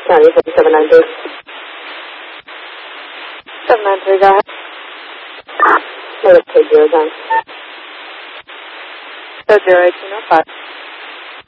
County 793. 793, go ahead. Let's take 0 time. So 01805.